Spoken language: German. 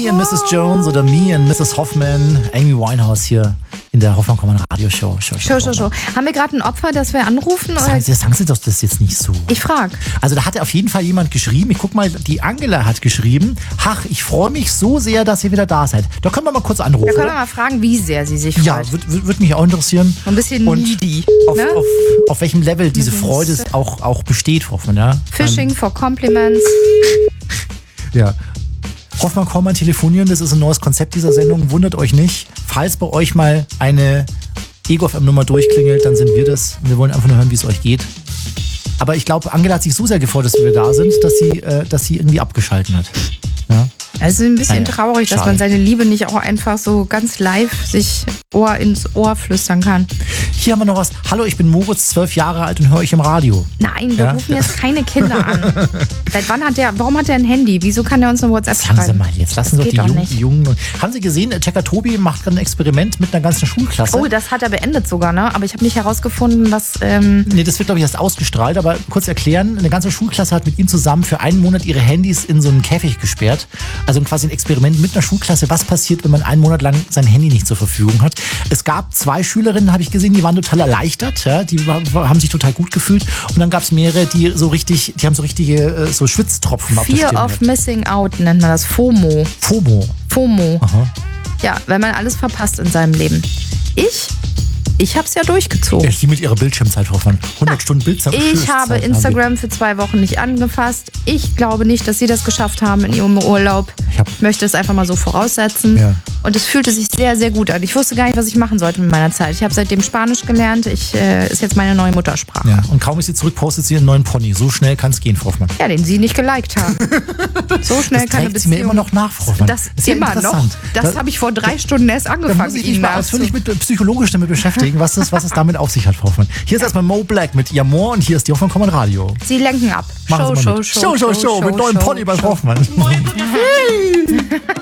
Me and Mrs. Jones oder Me and Mrs. Hoffman. Amy Winehouse hier in der Hoffmann-Radioshow. Show. Haben wir gerade ein Opfer, das wir anrufen? Sagen Sie doch das jetzt nicht so. Ich frage. Also da hat auf jeden Fall jemand geschrieben. Ich guck mal, die Angela hat geschrieben. Ach, ich freue mich so sehr, dass ihr wieder da seid. Da können wir mal kurz anrufen. Da können wir mal fragen, wie sehr sie sich freut. Ja, würde mich auch interessieren. Ein bisschen needy. Auf welchem Level diese Freude auch besteht, Hoffmann. Ja? Fishing for Compliments. Ja. Hoffmann, komm mal telefonieren. Das ist ein neues Konzept dieser Sendung. Wundert euch nicht. Falls bei euch mal eine Ego-FM-Nummer durchklingelt, dann sind wir das. Wir wollen einfach nur hören, wie es euch geht. Aber ich glaube, Angela hat sich so sehr gefreut, dass wir da sind, dass sie irgendwie abgeschalten hat. Ja? Es ist ein bisschen traurig, dass man seine Liebe nicht auch einfach so ganz live sich Ohr ins Ohr flüstern kann. Hier haben wir noch was. Hallo, ich bin Moritz, 12 Jahre alt und höre euch im Radio. Nein, wir rufen jetzt keine Kinder an. Warum hat er ein Handy? Wieso kann er uns eine WhatsApp schreiben? Sagen Sie mal, jetzt lassen Sie doch die Jungen. Haben Sie gesehen, Checker Tobi macht gerade ein Experiment mit einer ganzen Schulklasse. Oh, das hat er beendet sogar, ne? Aber ich habe nicht herausgefunden, was... Nee, das wird, glaube ich, erst ausgestrahlt. Aber kurz erklären, eine ganze Schulklasse hat mit ihm zusammen für einen Monat ihre Handys in so einen Käfig gesperrt. Also quasi ein Experiment mit einer Schulklasse. Was passiert, wenn man einen Monat lang sein Handy nicht zur Verfügung hat? Es gab 2 Schülerinnen, habe ich gesehen, die waren total erleichtert. Ja? Die haben sich total gut gefühlt. Und dann gab es mehrere, die haben so richtige so Schwitztropfen auf der Stirn. Fear of Missing Out nennt man das. FOMO. Aha. Ja, wenn man alles verpasst in seinem Leben. Ich habe es ja durchgezogen. Sie mit ihrer Bildschirmzeit, Hoffmann. 100 Stunden Bildschirm. Ich habe Instagram für 2 Wochen nicht angefasst. Ich glaube nicht, dass Sie das geschafft haben in Ihrem Urlaub. Ich möchte es einfach mal so voraussetzen. Ja. Und es fühlte sich sehr, sehr gut an. Ich wusste gar nicht, was ich machen sollte mit meiner Zeit. Ich habe seitdem Spanisch gelernt. Ist jetzt meine neue Muttersprache. Ja. Und kaum ist sie zurück, postet sie einen neuen Pony. So schnell kann es gehen, Frau Hoffmann. Ja, den Sie nicht geliked haben. So schnell kann eine Beziehung... Sie mir immer noch nach, Frau Hoffmann. Das ist immer noch? Das habe ich vor 3 Stunden erst angefangen. Da muss ich mich mal ausführlich psychologisch damit beschäftigen, was es damit auf sich hat, Frau Hoffmann. Hier ist erstmal Mo Black mit Jamor und hier ist die Hoffmann Radio. Sie lenken ab. Show mit neuem Pony bei Frau Hoffmann.